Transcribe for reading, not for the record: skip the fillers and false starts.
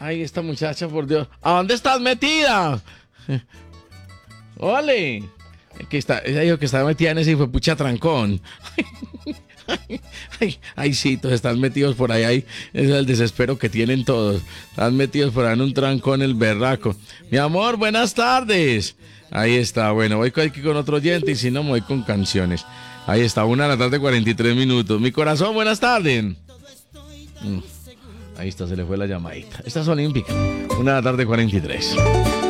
Ay, esta muchacha, por Dios. ¿A dónde estás metida? Ole. Ella dijo que estaba metida en ese hijuepucha trancón. Ay, sí, todos están metidos por ahí. Ese es el desespero que tienen todos. Están metidos por ahí en un trancón el berraco. Mi amor, buenas tardes. Ahí está, bueno, voy aquí con otro oyente y si no me voy con canciones. Ahí está, 1:43 minutos. Mi corazón, buenas tardes. Ahí está, se le fue la llamadita. Esta es olímpica, 1:43.